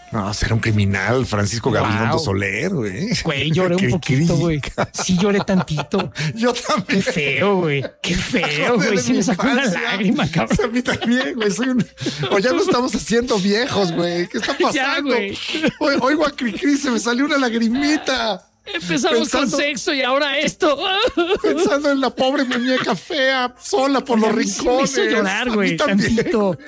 No, será un criminal, Francisco Gabilondo Soler, güey. Güey, lloré un poquito, güey. Sí lloré tantito. Yo también. Qué feo, güey. Qué feo, güey. Sí me sacó una lágrima, cabrón. A mí también, güey. O ya nos estamos haciendo viejos, güey. ¿Qué está pasando? Ya, güey. Oigo a Cricri, se me salió una lagrimita. Empezamos con sexo y ahora esto. Pensando en la pobre muñeca fea, sola por los rincones. Me hizo llorar, güey, tantito.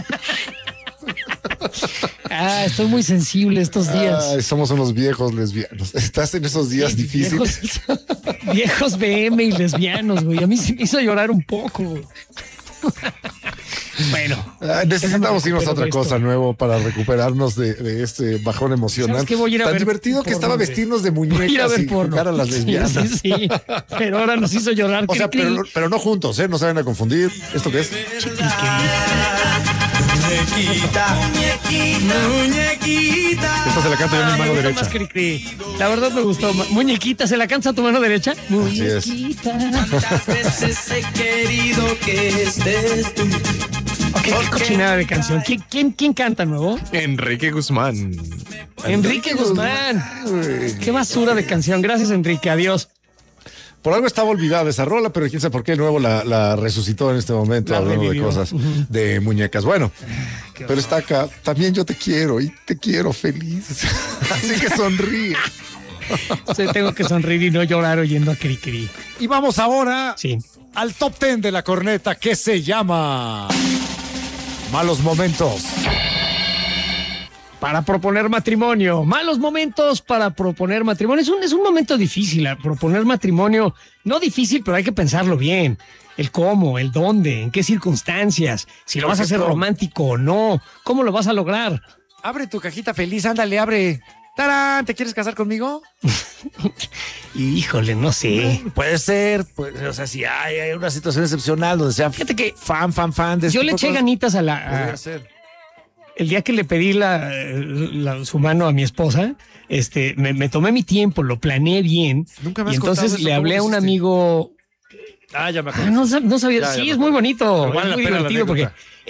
Estoy muy sensible estos días. Somos unos viejos lesbianos. Estás en esos días difíciles. Viejos BM y lesbianos, güey. A mí sí me hizo llorar un poco, güey. Bueno, necesitamos irnos a otra cosa nuevo para recuperarnos de este bajón emocional. ¿Sabes qué? Voy a ir a Tan ver divertido que estaba vestirnos de muñecas y jugar a las lesbianas. Sí. Pero ahora nos hizo llorar. O sea, pero no juntos, ¿eh? No se vayan a confundir. ¿Esto qué es? Muñequita. Esta se la canta yo en mi mano derecha. La verdad me gustó. Muñequita, ¿se la canta a tu mano derecha? Muñequita. ¿Cuántas veces he querido que estés tú? Qué cochinada de canción. ¿Quién canta nuevo? Enrique Guzmán. Enrique Guzmán. Qué basura de canción. Gracias, Enrique. Adiós. Por algo estaba olvidada esa rola, pero quién sabe por qué de nuevo la resucitó en este momento, hablando de cosas de muñecas. Bueno, pero está acá. También yo te quiero y te quiero feliz. Así que sonríe. Sí, tengo que sonreír y no llorar oyendo a Cricri. Y vamos ahora al top 10 de la corneta, que se llama Malos Momentos para proponer matrimonio. Malos momentos para proponer matrimonio. Es un momento difícil, proponer matrimonio. No difícil, pero hay que pensarlo bien. El cómo, el dónde, en qué circunstancias, si lo vas a hacer romántico o no, cómo lo vas a lograr. Abre tu cajita feliz, ándale, abre. ¡Tarán! ¿Te quieres casar conmigo? Híjole, no sé. Puede ser, o sea, si hay una situación excepcional donde sea, fíjate que fan de yo le eché ganitas a la... El día que le pedí su mano a mi esposa, me tomé mi tiempo, lo planeé bien. Nunca me has y entonces eso, le hablé a un amigo. Ya me acuerdo. No sabía. Sí, es muy bonito. Es muy divertido porque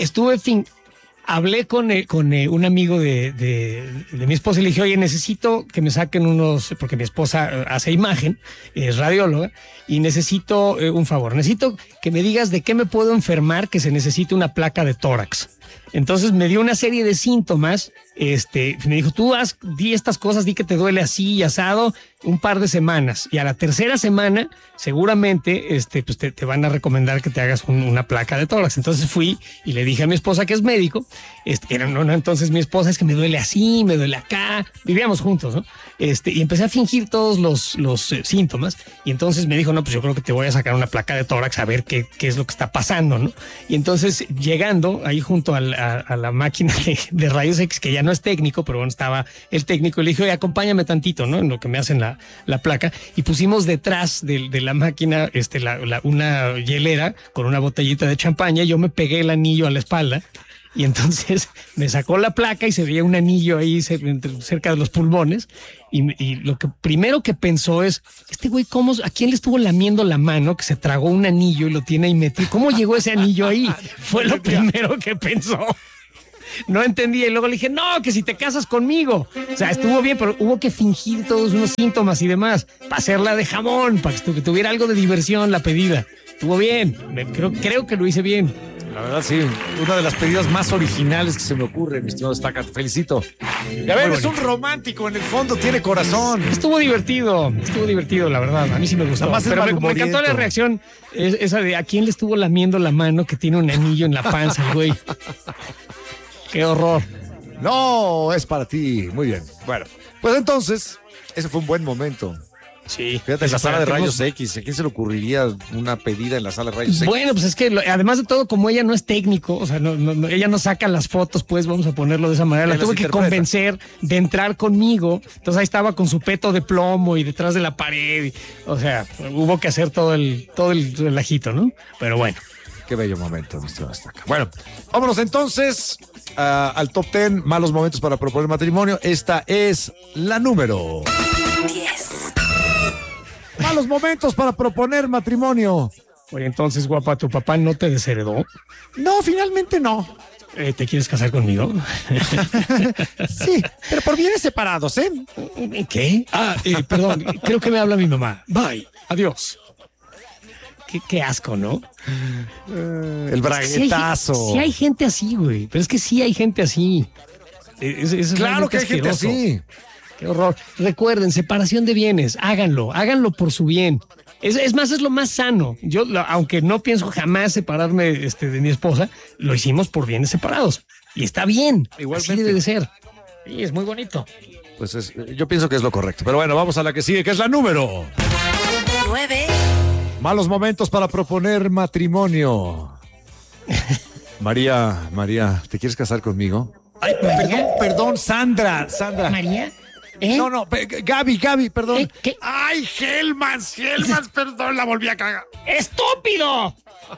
hablé con un amigo de mi esposa y le dije, oye, necesito que me saquen porque mi esposa hace imagen, es radióloga, y necesito un favor. Necesito que me digas de qué me puedo enfermar que se necesite una placa de tórax. Entonces me dio una serie de síntomas, me dijo, di estas cosas, di que te duele así y asado un par de semanas, y a la tercera semana seguramente pues te van a recomendar que te hagas una placa de tórax. Entonces fui y le dije a mi esposa, que es médico, entonces mi esposa, es que me duele así, me duele acá, vivíamos juntos, ¿no? Y empecé a fingir todos los síntomas, y entonces me dijo, no, pues yo creo que te voy a sacar una placa de tórax a ver qué es lo que está pasando, ¿no? Y entonces llegando ahí junto a la máquina de rayos X, que ya no es técnico, pero bueno, estaba el técnico, y le dije, oye, acompáñame tantito, ¿no? En lo que me hacen la placa, y pusimos detrás de la máquina una hielera con una botellita de champaña, y yo me pegué el anillo a la espalda, y entonces me sacó la placa y se veía un anillo ahí cerca de los pulmones, y lo que primero que pensó es, güey, ¿a quién le estuvo lamiendo la mano que se tragó un anillo y lo tiene ahí metido? ¿Cómo llegó ese anillo ahí? Fue lo primero que pensó. No entendía, y luego le dije, no, que si te casas conmigo. O sea, estuvo bien, pero hubo que fingir todos unos síntomas y demás para hacerla de jamón, para que tuviera algo de diversión la pedida. Estuvo bien, creo que lo hice bien. La verdad, sí, una de las pedidas más originales que se me ocurre, mi estimado Estaca, te felicito. Ya ven, es un romántico, en el fondo tiene corazón. Estuvo divertido, la verdad, a mí sí me gustó. Pero me encantó la reacción esa de a quién le estuvo lamiendo la mano que tiene un anillo en la panza, güey. ¡Qué horror! No, es para ti. Muy bien. Bueno, pues entonces, ese fue un buen momento. Sí. Fíjate, en la sala de rayos X. ¿A quién se le ocurriría una pedida en la sala de rayos X? Bueno, pues es que además de todo, como ella no es técnico, o sea, ella no saca las fotos, pues vamos a ponerlo de esa manera. La tuve que convencer de entrar conmigo. Entonces ahí estaba con su peto de plomo y detrás de la pared. O sea, hubo que hacer todo el relajito, ¿no? Pero bueno. Qué bello momento, Mr. Estaca. Bueno, vámonos entonces al top 10 malos momentos para proponer matrimonio. Esta es la número 10. Malos momentos para proponer matrimonio. Oye, entonces, guapa, ¿tu papá no te desheredó? No, finalmente no. ¿Te quieres casar conmigo? Sí, pero por bienes separados, ¿eh? ¿Qué? Perdón, creo que me habla mi mamá. Bye, adiós. Qué asco, ¿no? El braguetazo. Sí hay gente así, güey. Pero es que sí hay gente así. Claro que hay gente así. Qué horror. Recuerden, separación de bienes. Háganlo por su bien. Es más, es lo más sano. Yo, aunque no pienso jamás separarme de mi esposa, lo hicimos por bienes separados. Y está bien. Igualmente. Así debe de ser. Y es muy bonito. Pues yo pienso que es lo correcto. Pero bueno, vamos a la que sigue, que es la número 9. Malos momentos para proponer matrimonio. María, ¿te quieres casar conmigo? Ay, perdón, Sandra. María. ¿Eh? No, Gaby, perdón. ¿Qué? Ay, Helmans, perdón, la volví a cagar. ¡Estúpido!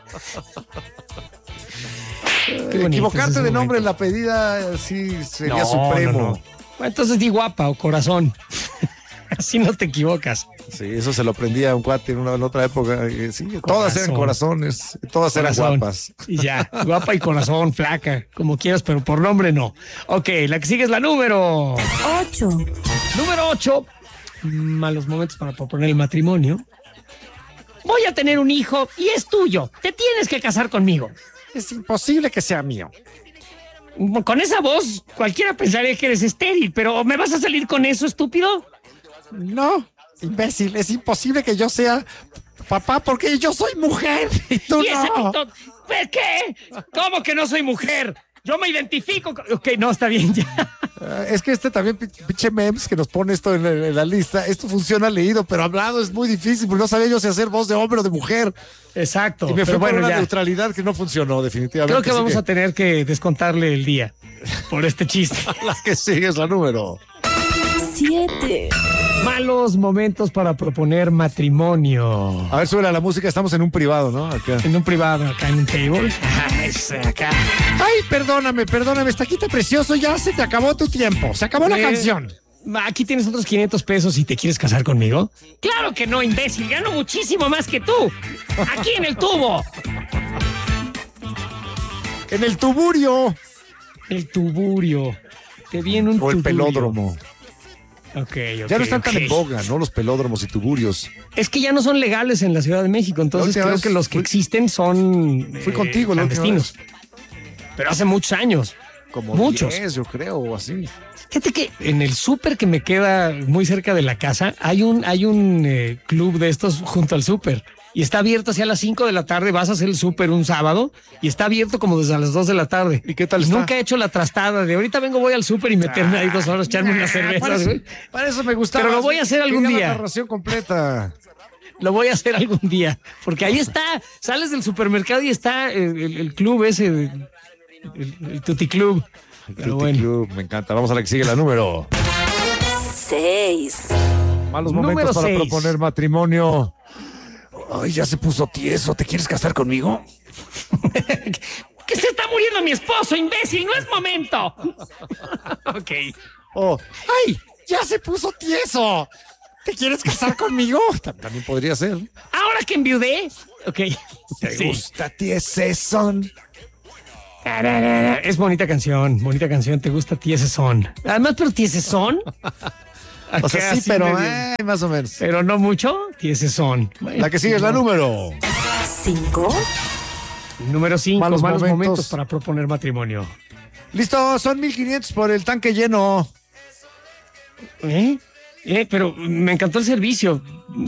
Equivocarte de nombre en la pedida sí sería supremo. No. Bueno, entonces di guapa o corazón. Así no te equivocas. Sí, eso se lo aprendí a un cuate en otra época. Sí, todas eran corazones, todas eran guapas. Y ya, guapa y corazón, flaca, como quieras, pero por nombre no. Ok, la que sigue es la número 8. Número 8. Malos momentos para proponer el matrimonio. Voy a tener un hijo y es tuyo. Te tienes que casar conmigo. Es imposible que sea mío. Con esa voz, cualquiera pensaría que eres estéril, pero ¿me vas a salir con eso, estúpido? No, imbécil, es imposible que yo sea papá porque yo soy mujer y tú no. ¿Qué? ¿Cómo que no soy mujer? Yo me identifico. Ok, no, está bien ya. Es que también, pinche memes que nos pone esto en la lista, esto funciona leído, pero hablado es muy difícil porque no sabía yo si hacer voz de hombre o de mujer. Exacto. Y me fue por una neutralidad que no funcionó definitivamente. Creo que vamos a tener que descontarle el día por este chiste. La que sigue es la número 7. Malos momentos para proponer matrimonio. A ver, súbela la música, estamos en un privado, ¿no? Acá. En un privado, acá en un table. Ajá, es acá. Ay, perdóname, estaquita precioso, ya se te acabó tu tiempo, se acabó la canción. Aquí tienes otros 500 pesos y te quieres casar conmigo. Claro que no, imbécil, gano muchísimo más que tú. Aquí en el tubo. En el tuburio. El tuburio. Te viene un o el tuburio. pelódromo. Ok. Ya no están tan en boga, ¿no? Los pelódromos y tuburios. Es que ya no son legales en la Ciudad de México, entonces creo que los que existen son fui contigo, clandestinos. Pero hace muchos años. Como muchos. 10, yo creo, o así. Fíjate que en el súper que me queda muy cerca de la casa hay un club de estos junto al súper. Y está abierto hacia las 5 de la tarde, vas a hacer el súper un sábado y está abierto como desde las 2 de la tarde. ¿Y qué tal está? Nunca he hecho la trastada de ahorita vengo, voy al súper y meterme ahí 2 horas, echarme unas cervezas. Para eso me gustaba. Pero lo voy a hacer algún día. La narración completa. Lo voy a hacer algún día, porque ahí está, sales del supermercado y está el club ese, el Tutti Club. Pero bueno. Club, me encanta. Vamos a la que sigue, la número 6. Malos momentos para proponer matrimonio. Ay, ya se puso tieso. ¿Te quieres casar conmigo? ¡Que se está muriendo mi esposo, imbécil! ¡No es momento! Ok. Oh, ¡ay! ¡Ya se puso tieso! ¿Te quieres casar conmigo? También podría ser. ¿Ahora que enviudé? Ok. ¿Te gusta Tiesesón? Es bonita canción, ¿te gusta Tiesesón? Además, pero Tiesesón. O sea, sí, pero más o menos. Pero no mucho, Tiesesón. La que sigue es la número 5. Número 5, malos momentos para proponer matrimonio. Listo, son 1,500 por el tanque lleno. Pero me encantó el servicio.